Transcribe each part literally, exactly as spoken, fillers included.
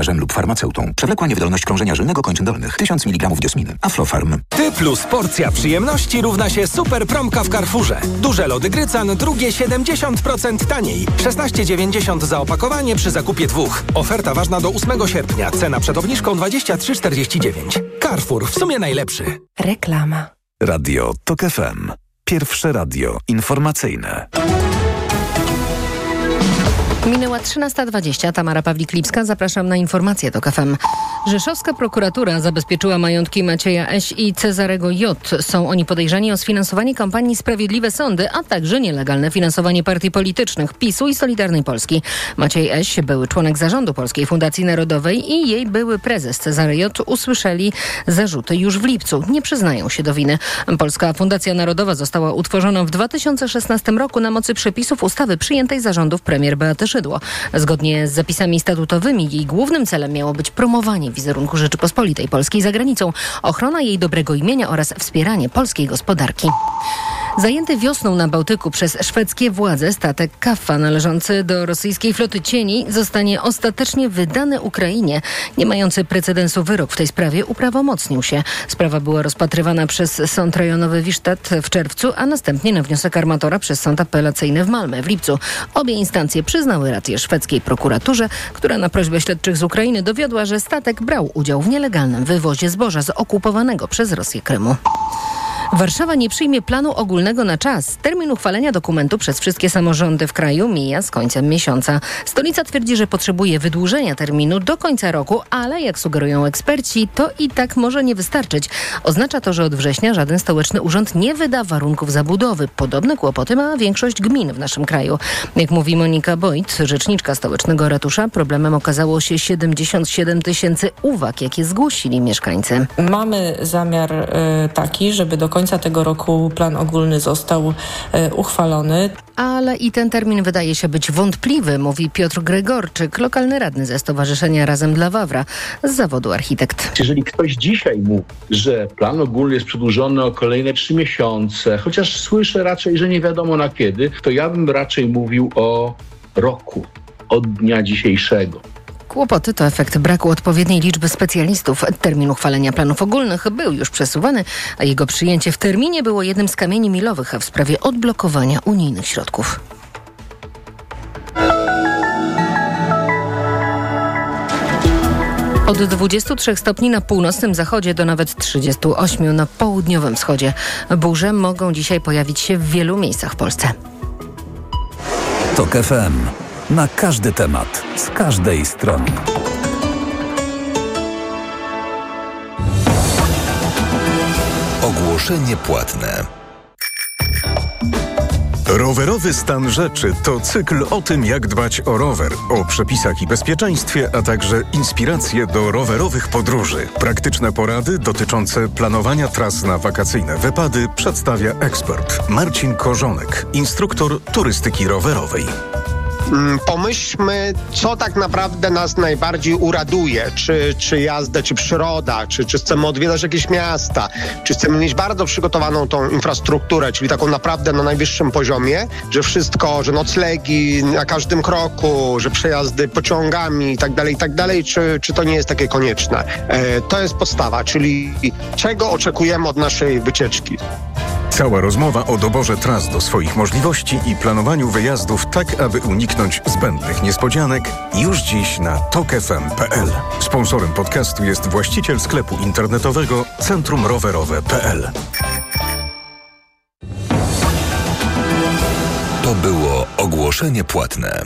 lekarzem lub farmaceutą. Przewlekła niewydolność krążenia żylnego kończyn dolnych. tysiąc miligramów diosminy. Aflofarm. Ty plus porcja przyjemności równa się super promka w Carrefourze. Duże lody Grycan, drugie siedemdziesiąt procent taniej. szesnaście dziewięćdziesiąt za opakowanie przy zakupie dwóch. Oferta ważna do ósmego sierpnia. Cena przed obniżką dwadzieścia trzy czterdzieści dziewięć. Carrefour, w sumie najlepszy. Reklama. Radio TOK F M. Pierwsze radio informacyjne. Minęła trzynasta dwadzieścia. Tamara Pawlik-Lipska. Zapraszam na informacje TOK F M. Rzeszowska prokuratura zabezpieczyła majątki Macieja S. i Cezarego J. Są oni podejrzani o sfinansowanie kampanii Sprawiedliwe Sądy, a także nielegalne finansowanie partii politycznych PiSu i Solidarnej Polski. Maciej S., były członek zarządu Polskiej Fundacji Narodowej i jej były prezes Cezary J. usłyszeli zarzuty już w lipcu. Nie przyznają się do winy. Polska Fundacja Narodowa została utworzona w dwa tysiące szesnastym roku na mocy przepisów ustawy przyjętej za rządów premier Beaty Szydło. Zgodnie z zapisami statutowymi jej głównym celem miało być promowanie wizerunku Rzeczypospolitej Polskiej za granicą, ochrona jej dobrego imienia oraz wspieranie polskiej gospodarki. Zajęty wiosną na Bałtyku przez szwedzkie władze statek Kaffa należący do rosyjskiej floty cieni zostanie ostatecznie wydany Ukrainie. Nie mający precedensu wyrok w tej sprawie uprawomocnił się. Sprawa była rozpatrywana przez Sąd Rejonowy Wisztat w czerwcu, a następnie na wniosek armatora przez Sąd Apelacyjny w Malmę w lipcu. Obie instancje przyznały rację szwedzkiej prokuraturze, która na prośbę śledczych z Ukrainy dowiodła, że statek brał udział w nielegalnym wywozie zboża z okupowanego przez Rosję Krymu. Warszawa nie przyjmie planu ogólnego na czas. Termin uchwalenia dokumentu przez wszystkie samorządy w kraju mija z końcem miesiąca. Stolica twierdzi, że potrzebuje wydłużenia terminu do końca roku, ale jak sugerują eksperci, to i tak może nie wystarczyć. Oznacza to, że od września żaden stołeczny urząd nie wyda warunków zabudowy. Podobne kłopoty ma większość gmin w naszym kraju. Jak mówi Monika Bojt, rzeczniczka stołecznego ratusza, problemem okazało się siedemdziesiąt siedem tysięcy uwag, jakie zgłosili mieszkańcy. Mamy zamiar y, taki, żeby do końca tego roku plan ogólny został y, uchwalony. Ale i ten termin wydaje się być wątpliwy, mówi Piotr Gregorczyk, lokalny radny ze Stowarzyszenia Razem dla Wawra z zawodu architekt. Jeżeli ktoś dzisiaj mówi, że plan ogólny jest przedłużony o kolejne trzy miesiące, chociaż słyszę raczej, że nie wiadomo na kiedy, to ja bym raczej mówił o roku od dnia dzisiejszego. Kłopoty to efekt braku odpowiedniej liczby specjalistów. Termin uchwalenia planów ogólnych był już przesuwany, a jego przyjęcie w terminie było jednym z kamieni milowych w sprawie odblokowania unijnych środków. Od dwudziestu trzech stopni na północnym zachodzie do nawet trzydziestu ośmiu na południowym wschodzie. Burze mogą dzisiaj pojawić się w wielu miejscach w Polsce. TOK F M. Na każdy temat, z każdej strony. Ogłoszenie płatne. Rowerowy stan rzeczy to cykl o tym, jak dbać o rower, o przepisach i bezpieczeństwie, a także inspiracje do rowerowych podróży. Praktyczne porady dotyczące planowania tras na wakacyjne wypady przedstawia ekspert Marcin Korzonek, instruktor turystyki rowerowej. Pomyślmy, co tak naprawdę nas najbardziej uraduje, czy, czy jazdę, czy przyroda, czy, czy chcemy odwiedzać jakieś miasta, czy chcemy mieć bardzo przygotowaną tą infrastrukturę, czyli taką naprawdę na najwyższym poziomie, że wszystko, że noclegi na każdym kroku, że przejazdy pociągami i tak dalej, i tak dalej, czy, czy to nie jest takie konieczne. E, to jest podstawa, czyli czego oczekujemy od naszej wycieczki. Cała rozmowa o doborze tras do swoich możliwości i planowaniu wyjazdów tak, aby uniknąć zbędnych niespodzianek już dziś na tok f m kropka p l. Sponsorem podcastu jest właściciel sklepu internetowego centrum rowerowe kropka p l. To było ogłoszenie płatne.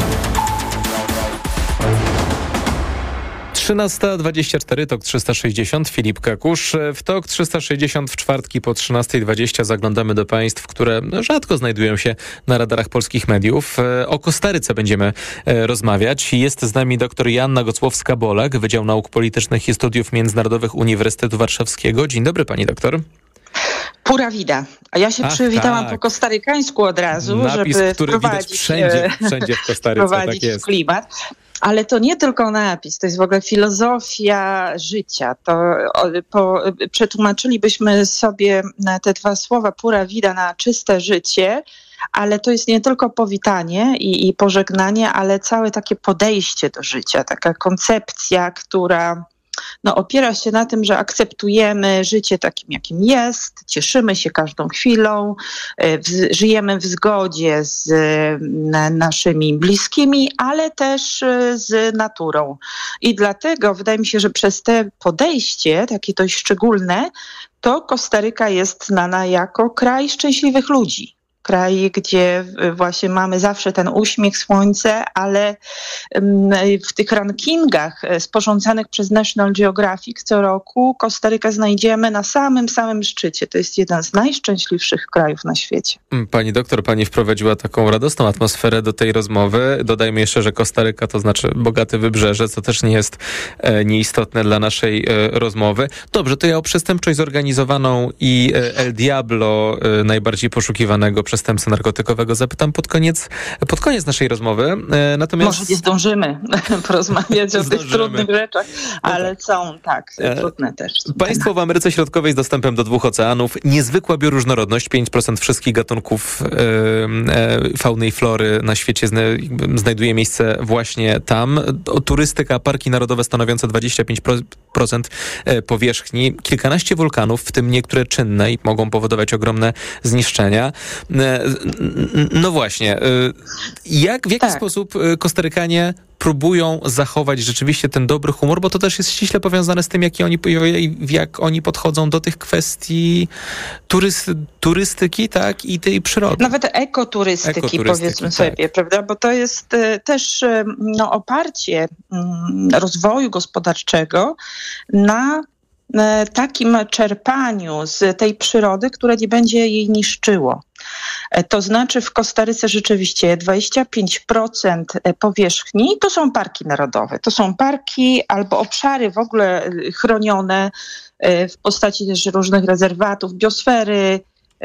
trzynasta dwadzieścia cztery, TOK trzysta sześćdziesiąt, Filip Kakusz. W TOK trzysta sześćdziesiąt w czwartki po trzynasta dwadzieścia zaglądamy do państw, które rzadko znajdują się na radarach polskich mediów. O Kostaryce będziemy rozmawiać. Jest z nami dr Joanna Gocłowska-Bolek, Wydział Nauk Politycznych i Studiów Międzynarodowych Uniwersytetu Warszawskiego. Dzień dobry, pani doktor. Pura vida. A ja się Ach, przywitałam tak. po kostarykańsku od razu, Napis, żeby który wprowadzić, widać wszędzie, wszędzie w Kostaryce. wprowadzić tak jest. w klimat. Ale to nie tylko napis, to jest w ogóle filozofia życia. To po, przetłumaczylibyśmy sobie te dwa słowa pura vida na czyste życie, ale to jest nie tylko powitanie i, i pożegnanie, ale całe takie podejście do życia, taka koncepcja, która no, opiera się na tym, że akceptujemy życie takim, jakim jest, cieszymy się każdą chwilą, w, żyjemy w zgodzie z na, naszymi bliskimi, ale też z naturą. I dlatego wydaje mi się, że przez te podejście, takie dość szczególne, to Kostaryka jest znana jako kraj szczęśliwych ludzi. Kraj, gdzie właśnie mamy zawsze ten uśmiech, słońce, ale w tych rankingach sporządzanych przez National Geographic co roku Kostarykę znajdziemy na samym, samym szczycie. To jest jeden z najszczęśliwszych krajów na świecie. Pani doktor, pani wprowadziła taką radosną atmosferę do tej rozmowy. Dodajmy jeszcze, że Kostaryka to znaczy bogate wybrzeże, co też nie jest e, nieistotne dla naszej e, rozmowy. Dobrze, to ja o przestępczość zorganizowaną i e, El Diablo, e, najbardziej poszukiwanego przestępcę narkotykowego, zapytam pod koniec, pod koniec naszej rozmowy. E, natomiast... Może nie zdążymy porozmawiać o tych trudnych rzeczach, ale no tak. są tak, e, trudne też. Państwo w Ameryce Środkowej z dostępem do dwóch oceanów, niezwykła bioróżnorodność, pięć procent wszystkich gatunków e, e, fauny i flory na świecie zna, znajduje miejsce właśnie tam. O, turystyka, parki narodowe stanowiące dwadzieścia pięć procent powierzchni, kilkanaście wulkanów, w tym niektóre czynne i mogą powodować ogromne zniszczenia. No właśnie, jak, w jaki tak. sposób Kostarykanie próbują zachować rzeczywiście ten dobry humor, bo to też jest ściśle powiązane z tym, jak oni, jak oni podchodzą do tych kwestii turysty, turystyki, tak, i tej przyrody. Nawet ekoturystyki, ekoturystyki powiedzmy tak. sobie, prawda, bo to jest też no, oparcie rozwoju gospodarczego na takim czerpaniu z tej przyrody, które nie będzie jej niszczyło. To znaczy w Kostaryce rzeczywiście dwadzieścia pięć procent powierzchni to są parki narodowe. To są parki albo obszary w ogóle chronione w postaci też różnych rezerwatów, biosfery,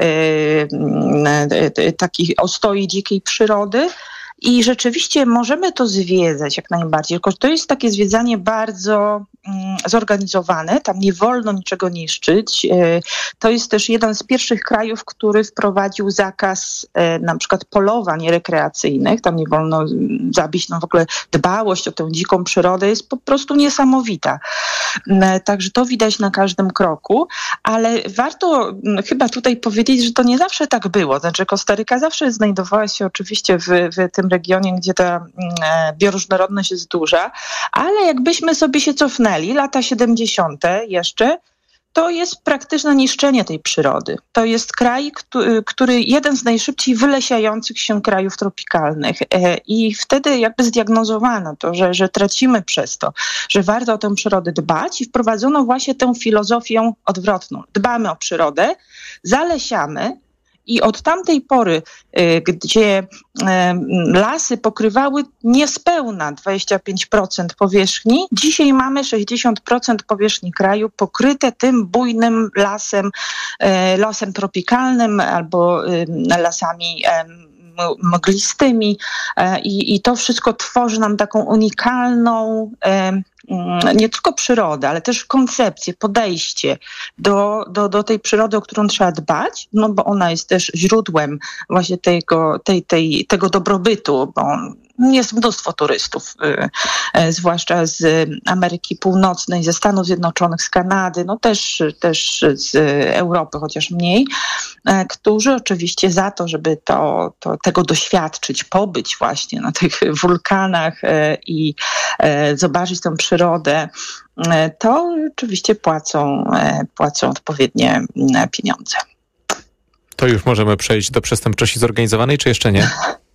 takich ostoi dzikiej przyrody. I rzeczywiście możemy to zwiedzać jak najbardziej, tylko to jest takie zwiedzanie bardzo mm, zorganizowane, tam nie wolno niczego niszczyć. E, to jest też jeden z pierwszych krajów, który wprowadził zakaz e, na przykład polowań rekreacyjnych, tam nie wolno zabić, no w ogóle dbałość o tę dziką przyrodę jest po prostu niesamowita. E, także to widać na każdym kroku, ale warto m, chyba tutaj powiedzieć, że to nie zawsze tak było, znaczy Kostaryka zawsze znajdowała się oczywiście w, w tym regionie, gdzie ta e, bioróżnorodność jest duża, ale jakbyśmy sobie się cofnęli, lata siedemdziesiąte jeszcze, to jest praktyczne niszczenie tej przyrody. To jest kraj, który, który jeden z najszybciej wylesiających się krajów tropikalnych e, i wtedy jakby zdiagnozowano to, że, że tracimy przez to, że warto o tę przyrodę dbać i wprowadzono właśnie tę filozofię odwrotną. Dbamy o przyrodę, zalesiamy, i od tamtej pory, y, gdzie y, lasy pokrywały niespełna dwadzieścia pięć procent powierzchni, dzisiaj mamy sześćdziesiąt procent powierzchni kraju pokryte tym bujnym lasem, y, lasem tropikalnym albo y, lasami y, mglistymi i, i to wszystko tworzy nam taką unikalną nie tylko przyrodę, ale też koncepcję, podejście do, do, do tej przyrody, o którą trzeba dbać, no bo ona jest też źródłem właśnie tego, tej, tej, tego dobrobytu, bo jest mnóstwo turystów, y, zwłaszcza z Ameryki Północnej, ze Stanów Zjednoczonych, z Kanady, no też, też z Europy, chociaż mniej, y, którzy oczywiście za to, żeby to, to, tego doświadczyć, pobyć właśnie na tych wulkanach y, i y, zobaczyć tę przyrodę, y, to oczywiście płacą, y, płacą odpowiednie y, pieniądze. To już możemy przejść do przestępczości zorganizowanej, czy jeszcze nie?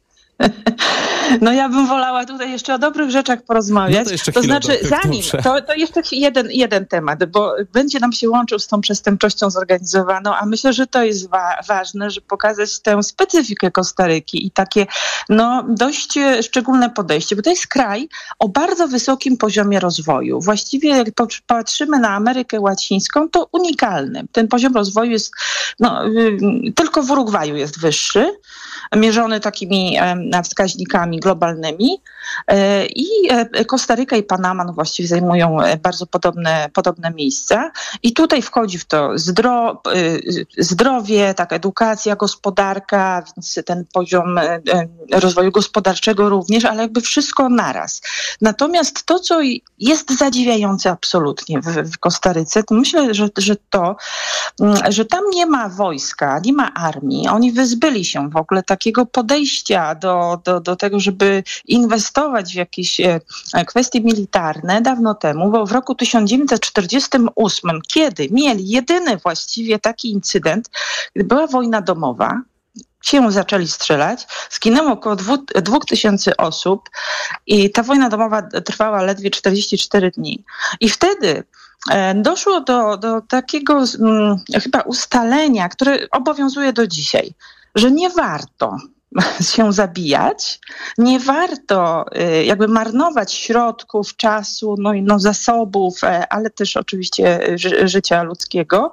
No ja bym wolała tutaj jeszcze o dobrych rzeczach porozmawiać. No to, jeszcze to znaczy, zanim, to, to jeszcze jeden, jeden temat, bo będzie nam się łączył z tą przestępczością zorganizowaną, a myślę, że to jest wa- ważne, żeby pokazać tę specyfikę Kostaryki i takie no, dość szczególne podejście, bo to jest kraj o bardzo wysokim poziomie rozwoju. Właściwie jak patrzymy na Amerykę Łacińską, to unikalny. Ten poziom rozwoju jest, no, y, tylko w Urugwaju jest wyższy, mierzony takimi e, wskaźnikami globalnymi, I Kostaryka i Panama no właściwie zajmują bardzo podobne, podobne miejsca. I tutaj wchodzi w to zdro, zdrowie, tak, edukacja, gospodarka, więc ten poziom rozwoju gospodarczego również, ale jakby wszystko naraz. Natomiast to, co jest zadziwiające absolutnie w, w Kostaryce, to myślę, że, że to, że tam nie ma wojska, nie ma armii. Oni wyzbyli się w ogóle takiego podejścia do, do, do tego, żeby inwestować w jakieś kwestie militarne dawno temu, bo w roku tysiąc dziewięćset czterdziestym ósmym, kiedy mieli jedyny właściwie taki incydent, gdy była wojna domowa, się zaczęli strzelać, zginęło około dwóch tysięcy osób i ta wojna domowa trwała ledwie czterdzieści cztery dni. I wtedy doszło do, do takiego hmm, chyba ustalenia, które obowiązuje do dzisiaj, że nie warto się zabijać, nie warto jakby marnować środków, czasu, no i no zasobów, ale też oczywiście ży- życia ludzkiego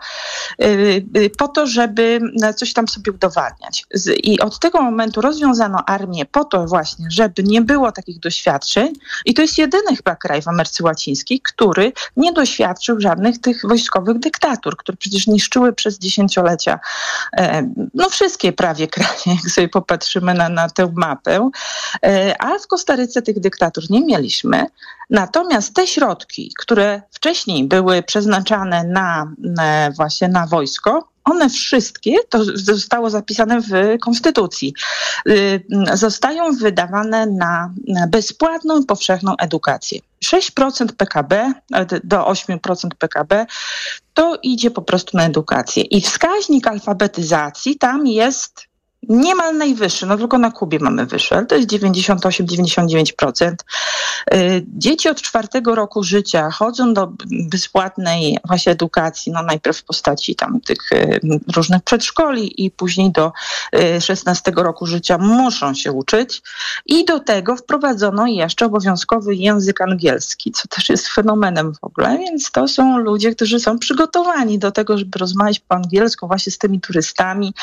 po to, żeby coś tam sobie udowadniać. I od tego momentu rozwiązano armię po to właśnie, żeby nie było takich doświadczeń i to jest jedyny chyba kraj w Ameryce Łacińskiej, który nie doświadczył żadnych tych wojskowych dyktatur, które przecież niszczyły przez dziesięciolecia no wszystkie prawie kraje, jak sobie popatrzymy Na, na tę mapę, a w Kostaryce tych dyktatur nie mieliśmy. Natomiast te środki, które wcześniej były przeznaczane na, na właśnie na wojsko, one wszystkie, to zostało zapisane w Konstytucji, zostają wydawane na bezpłatną, powszechną edukację. sześć procent P K B do osiem procent P K B to idzie po prostu na edukację. I wskaźnik alfabetyzacji tam jest niemal najwyższy, no tylko na Kubie mamy wyższy, ale to jest dziewięćdziesiąt osiem do dziewięćdziesięciu dziewięciu procent. Dzieci od czwartego roku życia chodzą do bezpłatnej właśnie edukacji, no najpierw w postaci tam tych różnych przedszkoli i później do szesnastego roku życia muszą się uczyć i do tego wprowadzono jeszcze obowiązkowy język angielski, co też jest fenomenem w ogóle, więc to są ludzie, którzy są przygotowani do tego, żeby rozmawiać po angielsku właśnie z tymi turystami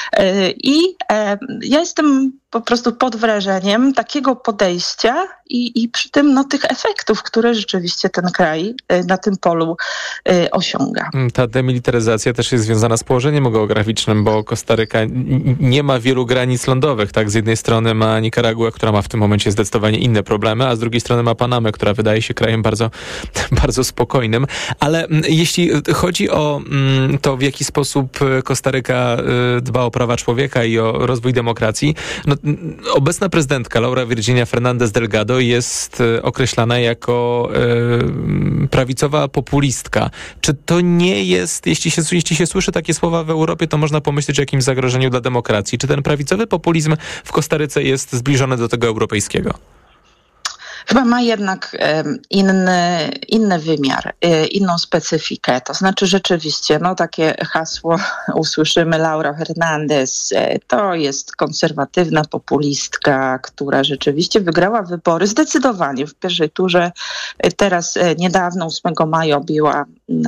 i ja jestem po prostu pod wrażeniem takiego podejścia i, i przy tym no, tych efektów, które rzeczywiście ten kraj na tym polu y, osiąga. Ta demilitaryzacja też jest związana z położeniem geograficznym, bo Kostaryka n- nie ma wielu granic lądowych. Tak? Z jednej strony ma Nikaragua, która ma w tym momencie zdecydowanie inne problemy, a z drugiej strony ma Panamę, która wydaje się krajem bardzo, bardzo spokojnym. Ale m, jeśli chodzi o m, to, w jaki sposób Kostaryka y, dba o prawa człowieka i o rozwój demokracji, no, obecna prezydentka Laura Virginia Fernández Delgado jest określana jako e, prawicowa populistka. Czy to nie jest, jeśli się, jeśli się słyszy takie słowa w Europie, to można pomyśleć o jakimś zagrożeniu dla demokracji. Czy ten prawicowy populizm w Kostaryce jest zbliżony do tego europejskiego? Chyba ma jednak inny, inny wymiar, inną specyfikę. To znaczy rzeczywiście, no takie hasło usłyszymy Laura Fernández, to jest konserwatywna populistka, która rzeczywiście wygrała wybory zdecydowanie w pierwszej turze. Teraz niedawno, ósmego maja objęła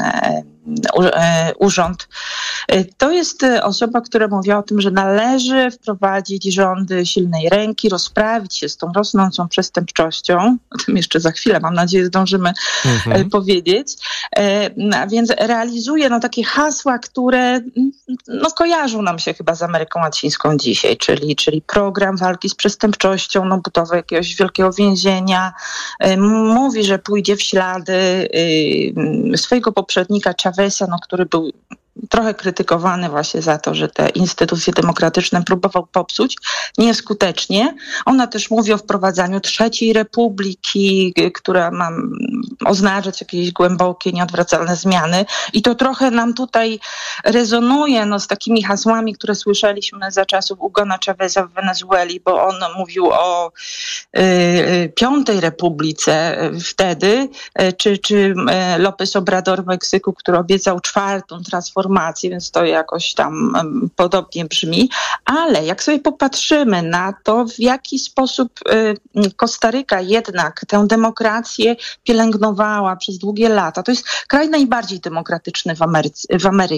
urząd. To jest osoba, która mówiła o tym, że należy wprowadzić rządy silnej ręki, rozprawić się z tą rosnącą przestępczością. O tym jeszcze za chwilę, mam nadzieję, zdążymy mhm. powiedzieć. A więc realizuje no, takie hasła, które no, kojarzą nam się chyba z Ameryką Łacińską dzisiaj, czyli, czyli program walki z przestępczością, no, budowę jakiegoś wielkiego więzienia. Mówi, że pójdzie w ślady swojego poprzednika Chaveza, no, który był trochę krytykowany właśnie za to, że te instytucje demokratyczne próbował popsuć nieskutecznie. Ona też mówi o wprowadzaniu trzeciej republiki, która ma oznaczać jakieś głębokie, nieodwracalne zmiany. I to trochę nam tutaj rezonuje no, z takimi hasłami, które słyszeliśmy za czasów Hugona Chaveza w Wenezueli, bo on mówił o y, piątej republice wtedy, y, czy, czy y, López Obrador w Meksyku, który obiecał czwartą transformację, więc to jakoś tam um, podobnie brzmi. Ale jak sobie popatrzymy na to, w jaki sposób y, Kostaryka jednak tę demokrację pielęgnowała przez długie lata. To jest kraj najbardziej demokratyczny w, Ameryce, w Amerykach.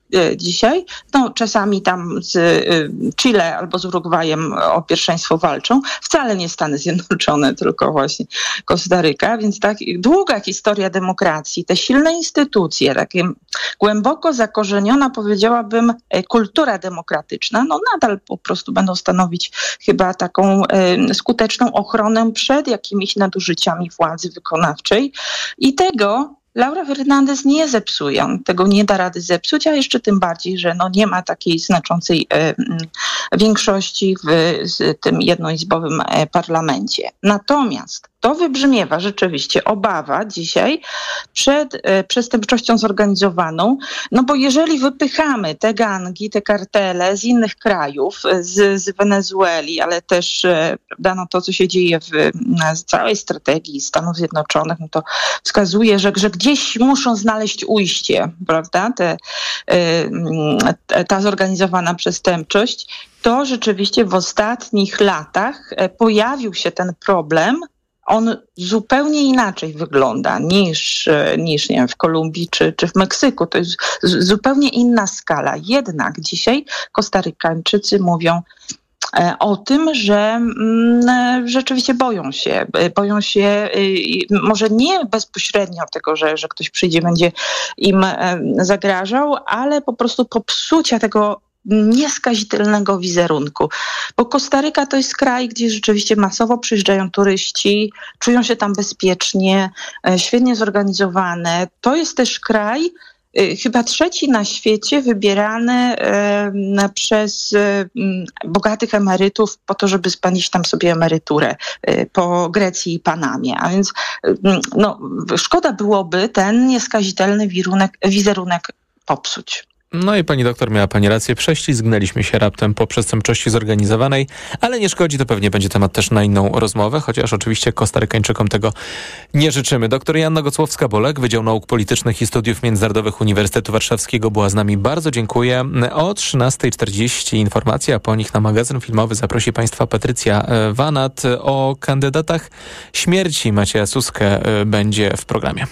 dzisiaj. No, czasami tam z Chile albo z Urugwajem o pierwszeństwo walczą. Wcale nie Stany Zjednoczone, tylko właśnie Kostaryka. Więc tak długa historia demokracji, te silne instytucje, takie głęboko zakorzeniona, powiedziałabym, kultura demokratyczna, no nadal po prostu będą stanowić chyba taką y, skuteczną ochronę przed jakimiś nadużyciami władzy wykonawczej. I tego Laura Fernandez nie zepsuje, on tego nie da rady zepsuć, a jeszcze tym bardziej, że no nie ma takiej znaczącej e, większości w z tym jednoizbowym e, parlamencie. Natomiast to wybrzmiewa rzeczywiście obawa dzisiaj przed e, przestępczością zorganizowaną, no bo jeżeli wypychamy te gangi, te kartele z innych krajów, z, z Wenezueli, ale też e, prawda, no to, co się dzieje w na całej strategii Stanów Zjednoczonych, no to wskazuje, że, że gdzieś muszą znaleźć ujście, prawda, te, e, ta zorganizowana przestępczość, to rzeczywiście w ostatnich latach pojawił się ten problem. On zupełnie inaczej wygląda niż, niż nie wiem, w Kolumbii czy, czy w Meksyku. To jest zupełnie inna skala. Jednak dzisiaj Kostarykańczycy mówią o tym, że mm, rzeczywiście boją się. Boją się y, może nie bezpośrednio tego, że, że ktoś przyjdzie, będzie im y, zagrażał, ale po prostu popsucia tego nieskazitelnego wizerunku. Bo Kostaryka to jest kraj, gdzie rzeczywiście masowo przyjeżdżają turyści, czują się tam bezpiecznie, świetnie zorganizowane. To jest też kraj, chyba trzeci na świecie, wybierany y, przez y, bogatych emerytów po to, żeby spędzić tam sobie emeryturę y, po Grecji i Panamie. A więc y, no, szkoda byłoby ten nieskazitelny wirunek, wizerunek popsuć. No i pani doktor, miała pani rację, prześlizgnęliśmy się raptem po przestępczości zorganizowanej, ale nie szkodzi, to pewnie będzie temat też na inną rozmowę, chociaż oczywiście Kostarykańczykom tego nie życzymy. Doktor Joanna Gocłowska-Bolek, Wydział Nauk Politycznych i Studiów Międzynarodowych Uniwersytetu Warszawskiego była z nami. Bardzo dziękuję. O trzynasta czterdzieści informacja, a po nich na magazyn filmowy zaprosi państwa Patrycja Wanat. O kandydatach śmierci Macieja Suskę będzie w programie.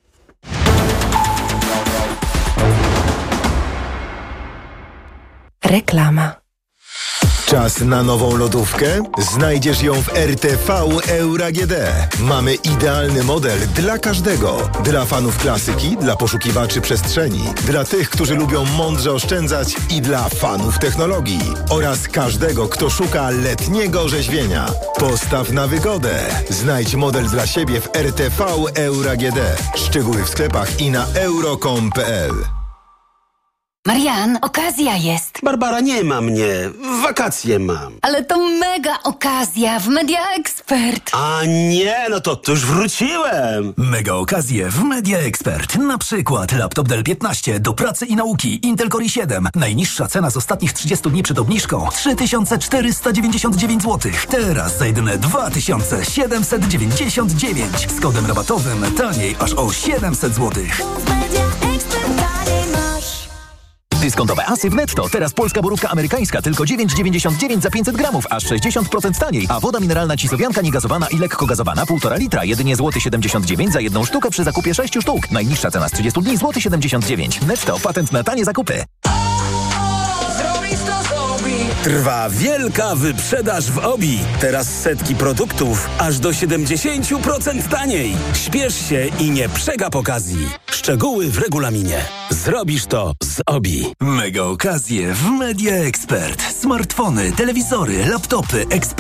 Reklama. Czas na nową lodówkę? Znajdziesz ją w R T V Euro A G D. Mamy idealny model dla każdego. Dla fanów klasyki, dla poszukiwaczy przestrzeni, dla tych, którzy lubią mądrze oszczędzać i dla fanów technologii. Oraz każdego, kto szuka letniego orzeźwienia. Postaw na wygodę. Znajdź model dla siebie w R T V Euro A G D. Szczegóły w sklepach i na euro kropka com kropka p l. Marian, okazja jest. Barbara, nie ma mnie. Wakacje mam. Ale to mega okazja w Media Expert. A nie, no to, to już wróciłem. Mega okazje w Media Expert. Na przykład laptop Dell piętnaście do pracy i nauki. Intel Core i siedem. Najniższa cena z ostatnich trzydziestu dni przed obniżką. trzy tysiące czterysta dziewięćdziesiąt dziewięć złotych. Teraz za jedyne dwa tysiące siedemset dziewięćdziesiąt dziewięć. Z kodem rabatowym taniej aż o siedemset złotych. Dyskontowe asy w netto. Teraz polska borówka amerykańska tylko dziewięć dziewięćdziesiąt dziewięć za pięćset gramów, aż sześćdziesiąt procent taniej. A woda mineralna Cisowianka niegazowana i lekko gazowana półtora litra. Jedynie złoty siedemdziesiąt dziewięć za jedną sztukę przy zakupie sześciu sztuk. Najniższa cena z trzydziestu dni złoty siedemdziesiąt dziewięć. Netto, patent na tanie zakupy. Trwa wielka wyprzedaż w Obi. Teraz setki produktów aż do siedemdziesiąt procent taniej. Śpiesz się i nie przegap okazji. Szczegóły w regulaminie. Zrobisz to z Obi. Mega okazje w Media Expert. Smartfony, telewizory, laptopy, ekspres.